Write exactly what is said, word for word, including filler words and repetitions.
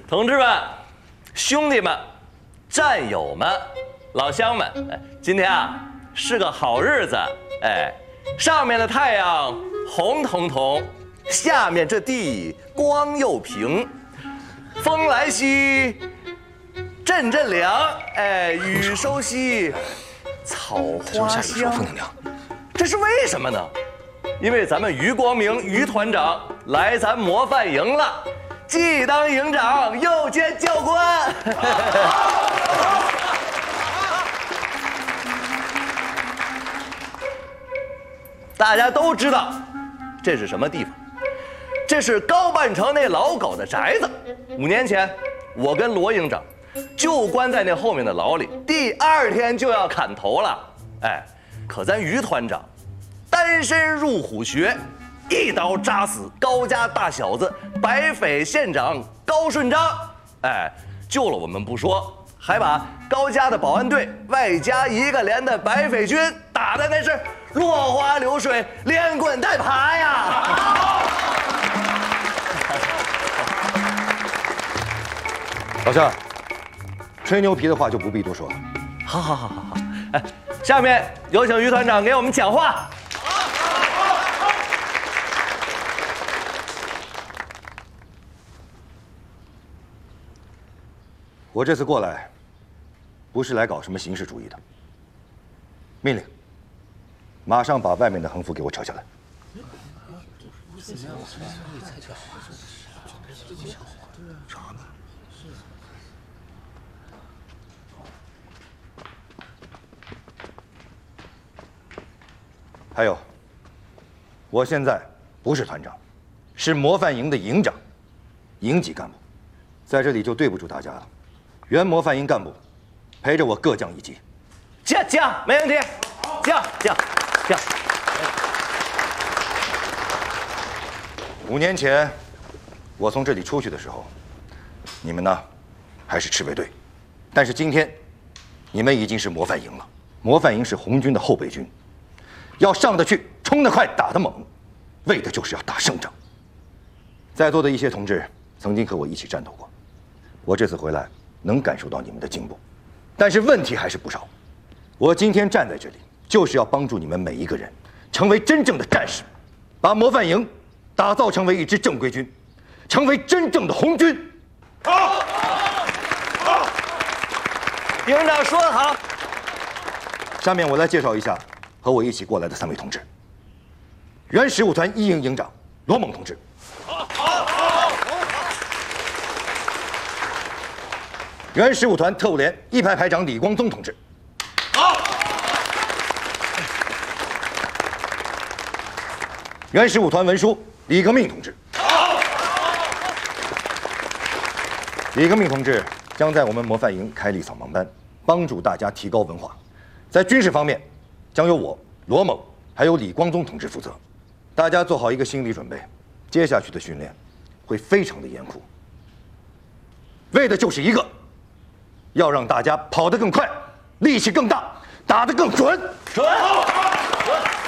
同志们、兄弟们、战友们、老乡们，哎，今天啊是个好日子，哎，上面的太阳红彤彤，下面这地光又平，风来兮阵阵凉，哎，雨收兮草花香。 负能量， 这是为什么呢？因为咱们于光明于团长来咱模范营了，既当营长又兼教官。大家都知道这是什么地方？这是高半城那老狗的宅子。五年前，我跟罗营长就关在那后面的牢里，第二天就要砍头了。哎，可咱于团长单身入虎穴，一刀扎死高家大小子白匪县长高顺章。哎，救了我们不说，还把高家的保安队外加一个连的白匪军打的那是落花流水，连滚带爬呀！ 老乡，吹牛皮的话就不必多说了。 好好好好好，哎，下面有请于团长给我们讲话。 我这次过来，不是来搞什么形式主义的。命令，马上把外面的横幅给我撤下来。还有，我现在不是团长，是模范营的营长，营级干部，在这里就对不住大家了。原模范营干部，陪着我各降一级。 降降，没问题，降降降。 五年前，我从这里出去的时候，你们呢，还是赤卫队，但是今天，你们已经是模范营了。模范营是红军的后备军，要上得去，冲得快，打得猛，为的就是要打胜仗。在座的一些同志曾经和我一起战斗过，我这次回来能感受到你们的进步，但是问题还是不少。我今天站在这里，就是要帮助你们每一个人成为真正的战士，把模范营打造成为一支正规军，成为真正的红军。好， 好，营长说得好。 下面我来介绍一下和我一起过来的三位同志。原十五团一营营长罗猛同志，好，好，好，原十五团特务连一排排长李光宗同志，好，原十五团文书李革命同志，好，李革命同志将在我们模范营开立扫盲班，帮助大家提高文化。在军事方面，将由我罗猛还有李光宗同志负责。大家做好一个心理准备，接下去的训练会非常的严酷，为的就是一个，要让大家跑得更快，力气更大，打得更准。准。